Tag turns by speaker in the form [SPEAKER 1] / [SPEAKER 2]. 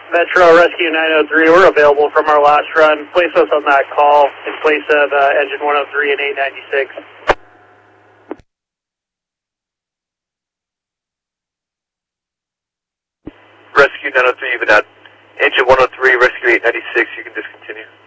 [SPEAKER 1] Metro Rescue 903, we're available from our last run. Place us on that call in place of engine 103 and 896.
[SPEAKER 2] Rescue 903, even at engine 103, Rescue 896, you can discontinue.